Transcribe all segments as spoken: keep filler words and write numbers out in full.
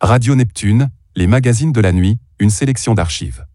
Radio Neptune, les magazines de la nuit, une sélection d'archives.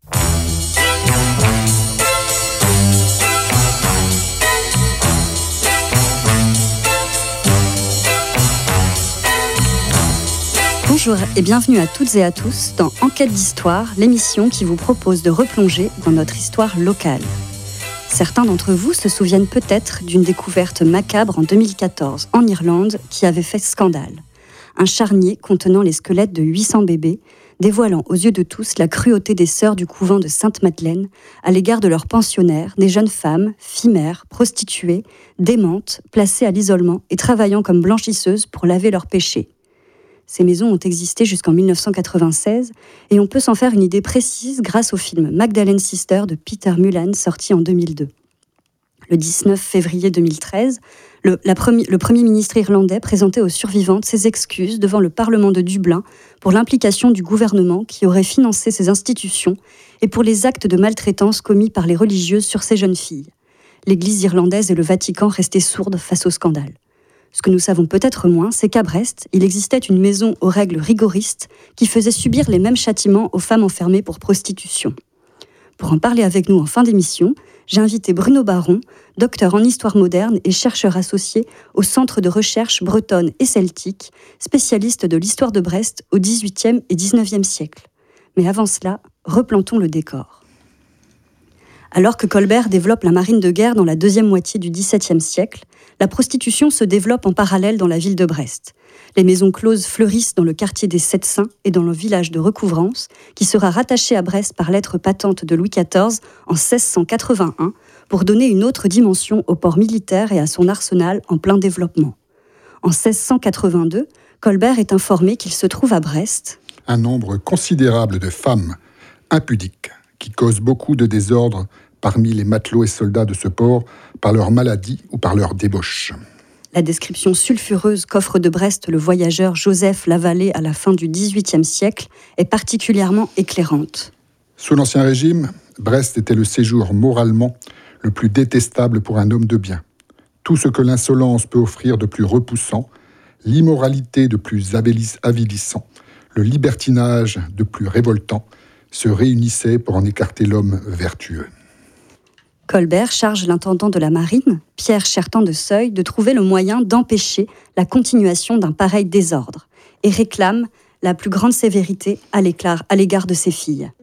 Bonjour et bienvenue à toutes et à tous dans Enquête d'Histoire, l'émission qui vous propose de replonger dans notre histoire locale. Certains d'entre vous se souviennent peut-être d'une découverte macabre en deux mille quatorze en Irlande qui avait fait scandale. Un charnier contenant les squelettes de huit cents bébés, dévoilant aux yeux de tous la cruauté des sœurs du couvent de Sainte-Madeleine à l'égard de leurs pensionnaires, des jeunes femmes, filles-mères, prostituées, démentes, placées à l'isolement et travaillant comme blanchisseuses pour laver leurs péchés. Ces maisons ont existé jusqu'en dix-neuf cent quatre-vingt-seize et on peut s'en faire une idée précise grâce au film Magdalene Sister de Peter Mullan sorti en deux mille deux. Le dix-neuf février deux mille treize, le, la premi- le Premier ministre irlandais présentait aux survivantes ses excuses devant le Parlement de Dublin pour l'implication du gouvernement qui aurait financé ces institutions et pour les actes de maltraitance commis par les religieuses sur ces jeunes filles. L'Église irlandaise et le Vatican restaient sourdes face au scandale. Ce que nous savons peut-être moins, c'est qu'à Brest, il existait une maison aux règles rigoristes qui faisait subir les mêmes châtiments aux femmes enfermées pour prostitution. Pour en parler avec nous en fin d'émission, j'ai invité Bruno Baron, docteur en histoire moderne et chercheur associé au Centre de recherche bretonne et celtique, spécialiste de l'histoire de Brest au dix-huitième et dix-neuvième siècle. Mais avant cela, replantons le décor. Alors que Colbert développe la marine de guerre dans la deuxième moitié du dix-septième siècle, la prostitution se développe en parallèle dans la ville de Brest. Les maisons closes fleurissent dans le quartier des Sept Saints et dans le village de Recouvrance, qui sera rattaché à Brest par lettre patente de Louis quatorze en seize cent quatre-vingt-un, pour donner une autre dimension au port militaire et à son arsenal en plein développement. En seize cent quatre-vingt-deux, Colbert est informé qu'il se trouve à Brest un nombre considérable de femmes impudiques qui causent beaucoup de désordre parmi les matelots et soldats de ce port par leur maladie ou par leur débauche. La description sulfureuse qu'offre de Brest le voyageur Joseph Lavallée à la fin du dix-huitième siècle est particulièrement éclairante. Sous l'Ancien Régime, Brest était le séjour moralement le plus détestable pour un homme de bien. Tout ce que l'insolence peut offrir de plus repoussant, l'immoralité de plus avilissant, le libertinage de plus révoltant, se réunissaient pour en écarter l'homme vertueux. Colbert charge l'intendant de la marine, Pierre Chertan de Seuil, de trouver le moyen d'empêcher la continuation d'un pareil désordre et réclame la plus grande sévérité à l'égard de ses filles.